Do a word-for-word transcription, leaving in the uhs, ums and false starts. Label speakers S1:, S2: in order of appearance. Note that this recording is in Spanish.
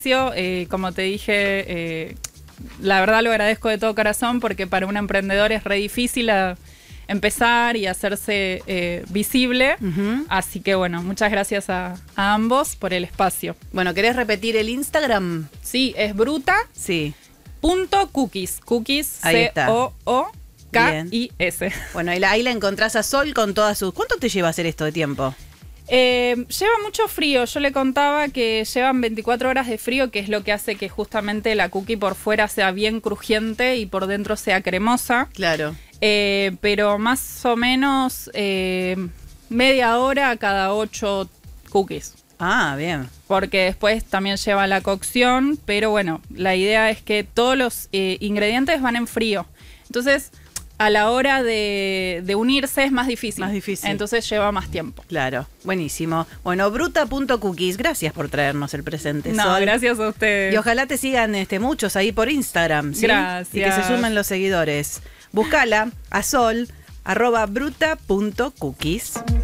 S1: Eh, como te dije, eh, la verdad lo agradezco de todo corazón porque para un emprendedor es re difícil a empezar y hacerse eh, visible. Uh-huh. Así que bueno, muchas gracias a, a ambos por el espacio.
S2: Bueno, ¿querés repetir el Instagram?
S1: Sí, es bruta.
S2: Sí.
S1: Punto cookies. Cookies, C O O K I S.
S2: Bueno, ahí la, ahí la encontrás a Sol con todas sus... ¿Cuánto te lleva hacer esto de tiempo?
S1: Eh, lleva mucho frío. Yo le contaba que llevan veinticuatro horas de frío, que es lo que hace que justamente la cookie por fuera sea bien crujiente y por dentro sea cremosa.
S2: Claro.
S1: Eh, pero más o menos eh, media hora cada ocho cookies.
S2: Ah, bien.
S1: Porque después también lleva la cocción, pero bueno, la idea es que todos los eh, ingredientes van en frío. Entonces, a la hora de, de unirse es más difícil.
S2: Más difícil.
S1: Entonces lleva más tiempo.
S2: Claro, buenísimo. Bueno, bruta punto cookies, gracias por traernos el presente.
S1: No,
S2: Sol.
S1: Gracias a ustedes.
S2: Y ojalá te sigan este, muchos ahí por Instagram, ¿sí?
S1: Gracias.
S2: Y que se sumen los seguidores. Buscala a Sol, arroba bruta punto cookies.